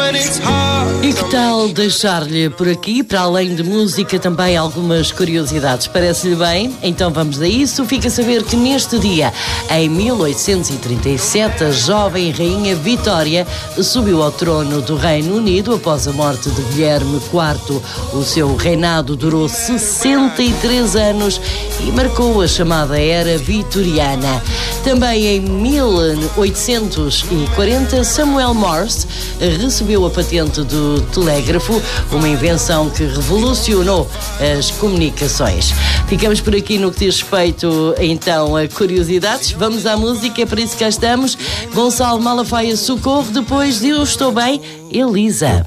E que tal deixar-lhe por aqui, para além de música, também algumas curiosidades? Parece-lhe bem? Então vamos a isso. Fica a saber que neste dia, em 1837, a jovem rainha Vitória subiu ao trono do Reino Unido após a morte de Guilherme IV. O seu reinado durou 63 anos e marcou a chamada Era Vitoriana. Também em 1840, Samuel Morse recebeu a patente do telégrafo, uma invenção que revolucionou as comunicações. Ficamos por aqui no que diz respeito, então, a curiosidades. Vamos à música, é para isso que cá estamos. Gonçalo Malafaia, Socorro, depois de Eu Estou Bem, Elisa.